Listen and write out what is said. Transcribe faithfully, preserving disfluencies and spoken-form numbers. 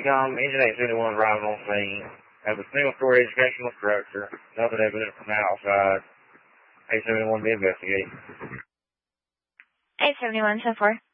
Com, Engine eight seventy-one arriving on scene. Have a single-story educational structure. Nothing evident from the outside. eight seventy-one be investigated. eight seventy-one, so far.